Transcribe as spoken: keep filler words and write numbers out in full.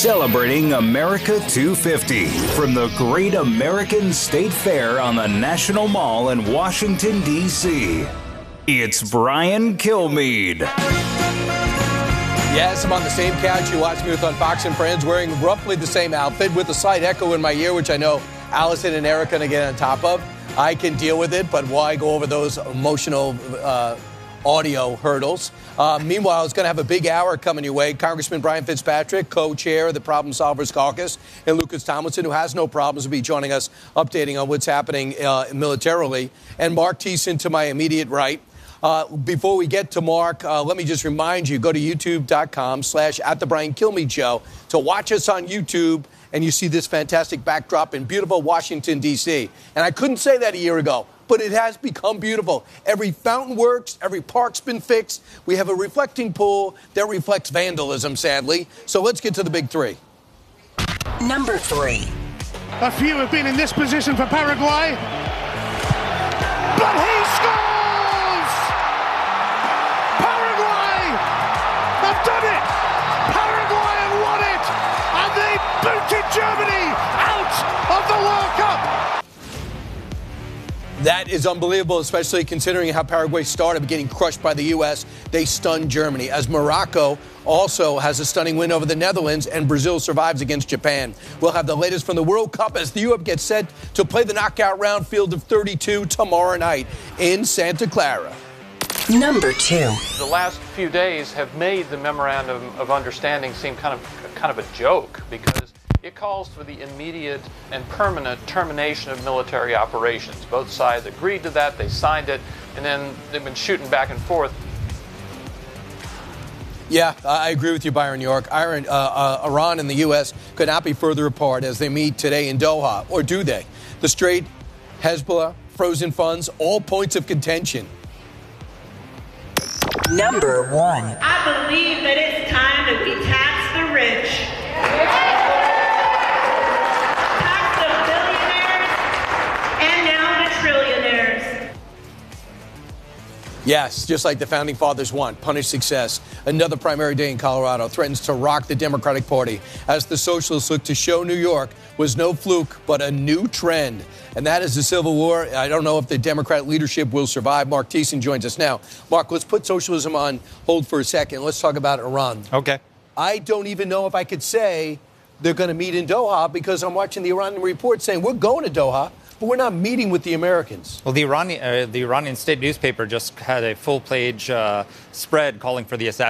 Celebrating America two fifty from the Great American State Fair on the National Mall in Washington, D C It's Brian Kilmeade. Yes, I'm on the same couch you watched me with on Fox and Friends, wearing roughly the same outfit with a slight echo in my ear, which I know Allison and Eric are going to get on top of. I can deal with it, but why go over those emotional uh, audio hurdles? Uh, meanwhile, it's going to have a big hour coming your way. Congressman Brian Fitzpatrick, co-chair of the Problem Solvers Caucus, and Lucas Tomlinson, who has no problems, will be joining us, updating on what's happening uh, militarily. And Mark Thiessen to my immediate right. Uh, before we get to Mark, uh, let me just remind you, go to youtube.com slash at the Brian Kilmeade Show to watch us on YouTube, and you see this fantastic backdrop in beautiful Washington, D C And I couldn't say that a year ago, but it has become beautiful. Every fountain works. Every park's been fixed. We have a reflecting pool that reflects vandalism, sadly. So let's get to the big three. Number three. A few have been in this position for Paraguay. But he scores! Have done it! Paraguay have won it! And they booted Germany out of the World Cup! That is unbelievable, especially considering how Paraguay started getting crushed by the U S. They stunned Germany, as Morocco also has a stunning win over the Netherlands, and Brazil survives against Japan. We'll have the latest from the World Cup as the Europe gets set to play the knockout round field of thirty-two tomorrow night in Santa Clara. Number two. The last few days have made the memorandum of understanding seem kind of kind of a joke, because it calls for the immediate and permanent termination of military operations. Both sides agreed to that, they signed it, and then they've been shooting back and forth. Yeah, I agree with you, Byron York. Iran, uh, uh, Iran and the U S could not be further apart as they meet today in Doha, or do they? The Strait, Hezbollah, frozen funds, all points of contention. Number one. I believe that it's time that we tax the rich. Tax the billionaires and now the trillionaires. Yes, just like the Founding Fathers want, punish success. Another primary day in Colorado threatens to rock the Democratic Party as the socialists look to show New York was no fluke, but a new trend. And that is the Civil War. I don't know if the Democrat leadership will survive. Mark Thiessen joins us now. Mark, let's put socialism on hold for a second. Let's talk about Iran. Okay. I don't even know if I could say they're going to meet in Doha, because I'm watching the Iranian report saying we're going to Doha, but we're not meeting with the Americans. Well, the Iranian, uh, the Iranian state newspaper just had a full-page uh, spread calling for the assassination